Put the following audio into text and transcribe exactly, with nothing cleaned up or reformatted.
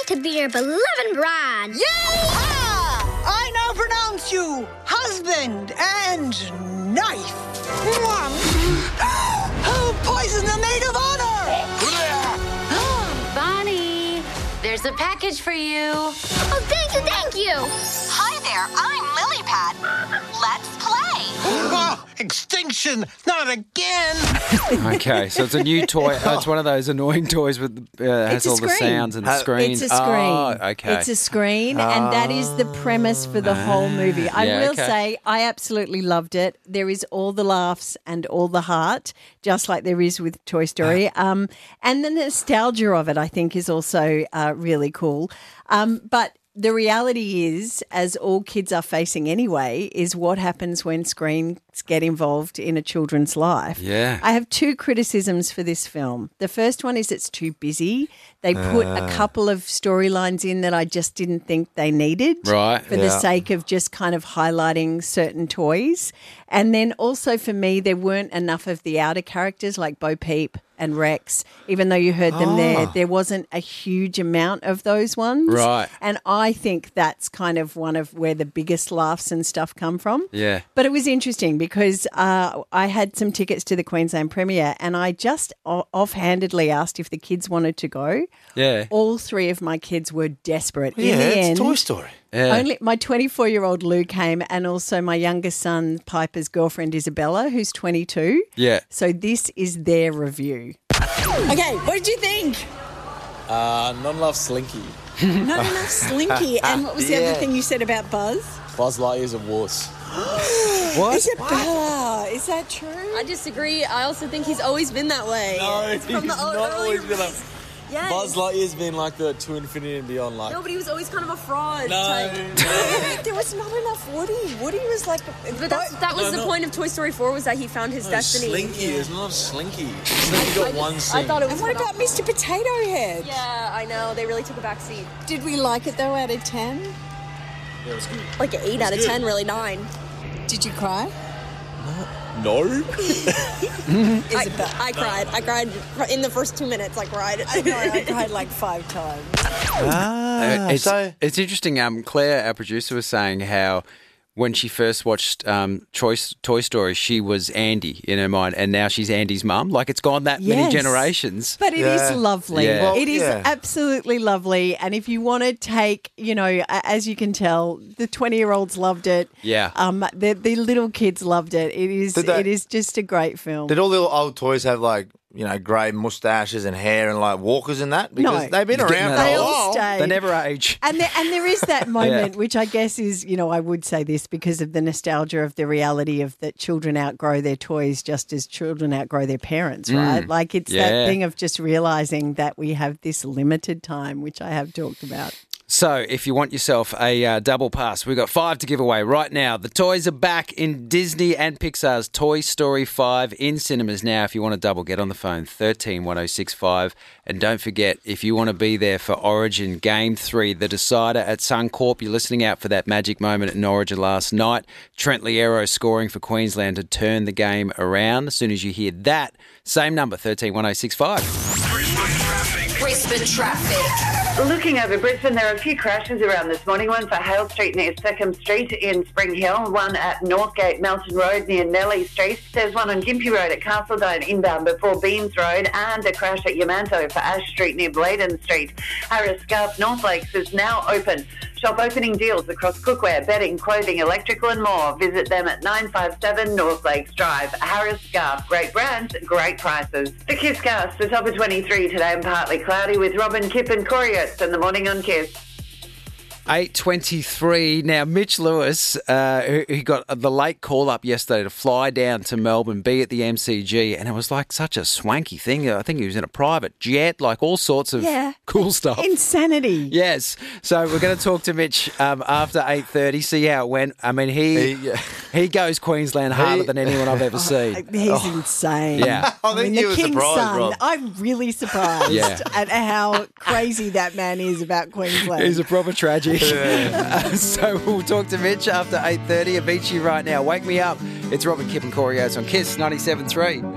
to be your beloved bride. Yay! I now pronounce you husband and knife. Oh, poison the maid of honor! Bonnie, there's a package for you. Oh, thank you, thank you. Hi there, I'm Lilypad. Let's play. Oh, extinction! Not again! Okay, so it's a new toy. Oh, it's one of those annoying toys with uh, has It's a all the screen. sounds and Uh, screens. It's a screen. Oh, okay. It's a screen, and that is the premise for the whole movie. I yeah, will okay. say I absolutely loved it. There is all the laughs and all the heart, just like there is with Toy Story. Um, and the nostalgia of it, I think, is also uh, really cool. Um, but the reality is, as all kids are facing anyway, is what happens when screens get involved in a children's life. Yeah. I have two criticisms for this film. The first one is it's too busy. They put a couple of storylines in that I just didn't think they needed. Right. For the Yeah. sake of just kind of highlighting certain toys. And then also for me, there weren't enough of the outer characters like Bo Peep and Rex. Even though you heard them there, there wasn't a huge amount of those ones. Right. And I think that's kind of one of where the biggest laughs and stuff come from. Yeah. But it was interesting because uh, I had some tickets to the Queensland premiere and I just o- offhandedly asked if the kids wanted to go. Yeah. All three of my kids were desperate. Yeah, In the it's end, Toy Story. Yeah. only my twenty-four-year-old Lou came and also my youngest son Piper's girlfriend Isabella, who's twenty-two. Yeah. So this is their review. Okay, what did you think? Uh, not enough Slinky. Not enough Slinky. And what was the Yeah. other thing you said about Buzz? Buzz Lightyear's a wuss. What? Isabella, is that true? I disagree. I also think he's always been that way. No, It's he's from the not earlier always been that- movies. Yes. Buzz Lightyear's been like the to infinity and beyond. Like No, but he was always kind of a fraud. no, type. no. There was not enough Woody. Woody was like... But that's, that was No, the no. point of Toy Story four was that he found his destiny. Slinky, there's not enough Slinky. Slinky got one scene. I thought it was. And what about Mister Potato Head? Yeah, I know. They really took a back seat. Did we like it though out of ten? Yeah, it was good. Like an eight out of good. ten, really nine. Did you cry? No. I, I cried. I cried in the first two minutes. I cried. I know, I cried like five times. Ah, Uh, it's, so it's interesting. Um, Claire, our producer, was saying how when she first watched um, Choice, Toy Story, she was Andy in her mind, and now she's Andy's mum. Like, it's gone that many Yes. generations. But it is Yeah. lovely. Yeah. Well, it is yeah. absolutely lovely. And if you want to take, you know, a- as you can tell, the twenty-year-olds loved it. Yeah. Um, the, the little kids loved it. It is Did they- it is just a great film. did all the old toys have like, you know, grey moustaches and hair and like walkers and that? Because No. they've been He's getting around that for They a all while. stay. They never age. And there, and there is that moment, which I guess is, you know, I would say this because of the nostalgia of the reality of that children outgrow their toys just as children outgrow their parents, right? Like it's yeah. that thing of just realizing that we have this limited time, which I have talked about. So, if you want yourself a uh, double pass, we've got five to give away right now. The toys are back in Disney and Pixar's Toy Story five in cinemas now. If you want a double, get on the phone, thirteen one oh six five. And don't forget, if you want to be there for Origin Game three, the decider at Suncorp, you're listening out for that magic moment in Origin last night. Trent Liero scoring for Queensland to turn the game around. As soon as you hear that, same number, thirteen one oh six five. Brisbane traffic. Looking over Brisbane, there are a few crashes around this morning. One for Hale Street near Second Street in Spring Hill. One at Northgate Melton Road near Nellie Street. There's one on Gympie Road at Castledine inbound before Beans Road. And a crash at Yamanto for Ash Street near Bladen Street. Harris Scarf North Lakes is now open. Shop opening deals across cookware, bedding, clothing, electrical and more. Visit them at nine five seven North Lakes Drive. Harris Scarf, great brand, great prices. The Kiss Cast, the top of twenty-three today and partly cloudy with Robin, Kip and Corey Oates in the morning on Kiss. eight twenty-three. Now, Mitch Lewis, uh, who, who got the late call up yesterday to fly down to Melbourne, be at the M C G, and it was like such a swanky thing. I think he was in a private jet, like all sorts of Yeah. cool stuff. Insanity. Yes. So we're going to talk to Mitch um, after eight thirty, see how it went. I mean, he He- yeah. he goes Queensland harder He- than anyone I've ever seen. He's insane. Yeah. I think mean, you the were King's surprised, son, Rob. I'm really surprised Yeah. at how crazy that man is about Queensland. He's a proper tragic. Uh, so we'll talk to Mitch after eight thirty. Avicii right now. Wake me up. It's Robert, Kip and Corey Oates on Kiss ninety-seven point three.